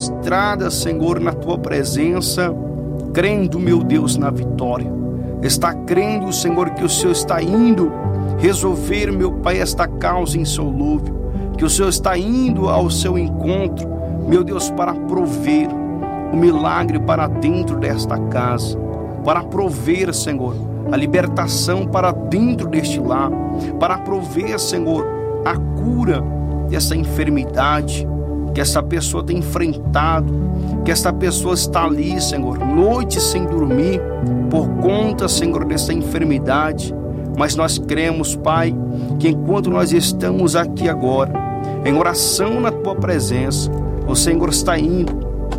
prostrada, Senhor, na Tua presença, crendo, meu Deus, na vitória. Está crendo, Senhor, que o Senhor está indo resolver, meu Pai, esta causa insolúvel, que o Senhor está indo ao seu encontro, meu Deus, para prover o milagre para dentro desta casa, para prover, Senhor, a libertação para dentro deste lar, para prover, Senhor, a cura dessa enfermidade que essa pessoa tem enfrentado, que essa pessoa está ali, Senhor, noite sem dormir, por conta, Senhor, dessa enfermidade. Mas nós cremos, Pai, que enquanto nós estamos aqui agora, em oração na Tua presença, o Senhor está indo,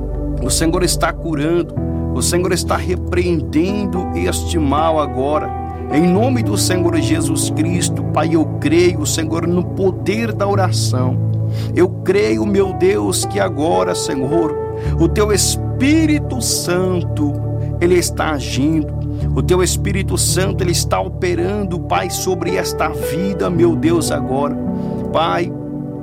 o Senhor está curando, o Senhor está repreendendo este mal agora. Em nome do Senhor Jesus Cristo, Pai, eu creio, Senhor, no poder da oração. Eu creio, meu Deus, que agora, Senhor, o Teu Espírito Santo, Ele está agindo. O Teu Espírito Santo, Ele está operando, Pai, sobre esta vida, meu Deus, agora. Pai,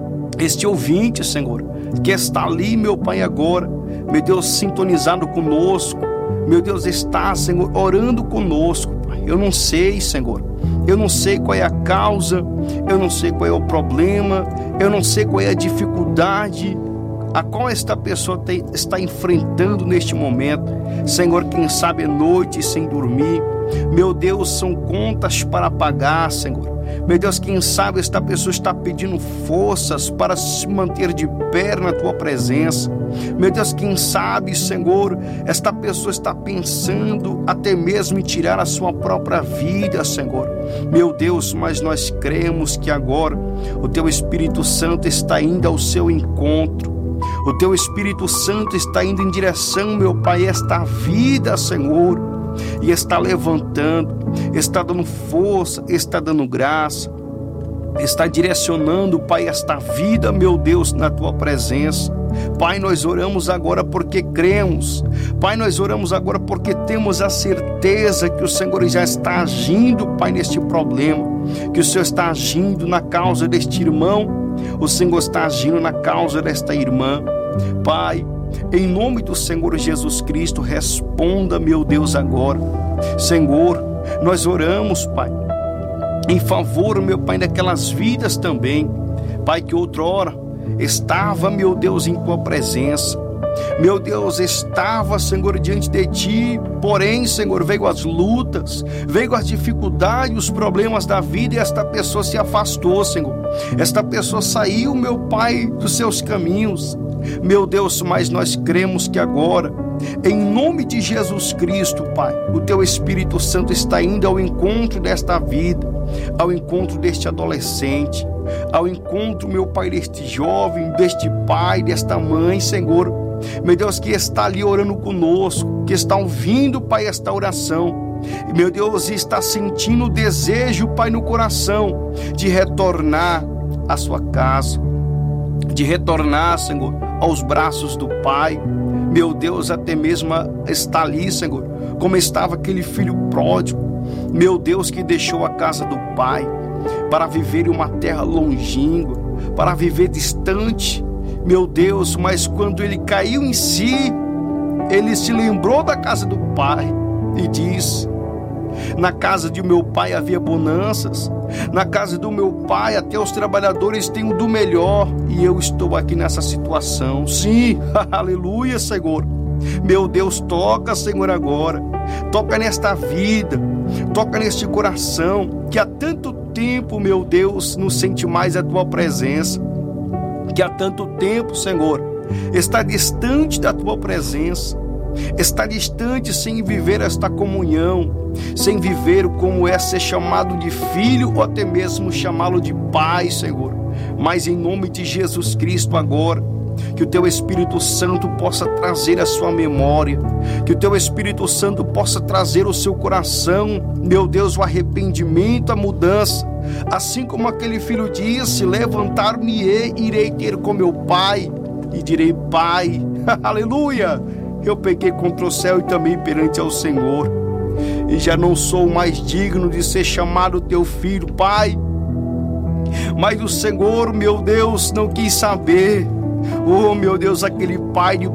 este ouvinte, Senhor, que está ali, meu Pai, agora, meu Deus, sintonizado conosco, meu Deus, está, Senhor, orando conosco, Pai. Eu não sei, Senhor, eu não sei qual é a causa, eu não sei qual é o problema, eu não sei qual é a dificuldade a qual esta pessoa está enfrentando neste momento. Senhor, quem sabe é noite sem dormir, meu Deus, são contas para pagar, Senhor. Meu Deus, quem sabe esta pessoa está pedindo forças para se manter de pé na Tua presença. Meu Deus, quem sabe, Senhor, esta pessoa está pensando até mesmo em tirar a sua própria vida, Senhor. Meu Deus, mas nós cremos que agora o Teu Espírito Santo está indo ao seu encontro. O Teu Espírito Santo está indo em direção, meu Pai, a esta vida, Senhor, e está levantando, está dando força, está dando graça, está direcionando, Pai, esta vida, meu Deus, na Tua presença. Pai, nós oramos agora porque cremos. Pai, nós oramos agora porque temos a certeza que o Senhor já está agindo, Pai, neste problema, que o Senhor está agindo na causa deste irmão, o Senhor está agindo na causa desta irmã. Pai, em nome do Senhor Jesus Cristo, responda, meu Deus, agora. Senhor, nós oramos, Pai, em favor, meu Pai, daquelas vidas também, Pai, que outrora estava, meu Deus, em Tua presença. Meu Deus, estava, Senhor, diante de Ti, porém, Senhor, veio as lutas, veio as dificuldades, os problemas da vida, e esta pessoa se afastou, Senhor. Esta pessoa saiu, meu Pai, dos seus caminhos. Meu Deus, mas nós cremos que agora, em nome de Jesus Cristo, Pai, o Teu Espírito Santo está indo ao encontro desta vida, ao encontro deste adolescente, ao encontro, meu Pai, deste jovem, deste pai, desta mãe, Senhor, meu Deus, que está ali orando conosco, que está ouvindo, Pai, esta oração, meu Deus, está sentindo o desejo, Pai, no coração, de retornar à sua casa, de retornar, Senhor, aos braços do Pai. Meu Deus, até mesmo está ali, Senhor, como estava aquele filho pródigo, meu Deus, que deixou a casa do Pai para viver em uma terra longínqua, para viver distante, meu Deus, mas quando ele caiu em si, ele se lembrou da casa do Pai e disse: na casa de meu pai havia bonanças, na casa do meu pai até os trabalhadores têm o do melhor, e eu estou aqui nessa situação. Sim, aleluia, Senhor. Meu Deus, toca, Senhor, agora, toca nesta vida, toca neste coração, que há tanto tempo, meu Deus, não sente mais a Tua presença, que há tanto tempo, Senhor, está distante da Tua presença, está distante sem viver esta comunhão, sem viver como é ser chamado de filho ou até mesmo chamá-lo de pai, Senhor. Mas em nome de Jesus Cristo agora, que o Teu Espírito Santo possa trazer a sua memória, que o Teu Espírito Santo possa trazer o seu coração, meu Deus, o arrependimento, a mudança, assim como aquele filho disse: levantar-me-ei, irei ter com meu pai e direi: Pai, aleluia, eu pequei contra o céu e também perante ao Senhor, e já não sou mais digno de ser chamado Teu filho, Pai. Mas o Senhor, meu Deus, não quis saber. Oh, meu Deus, aquele pai de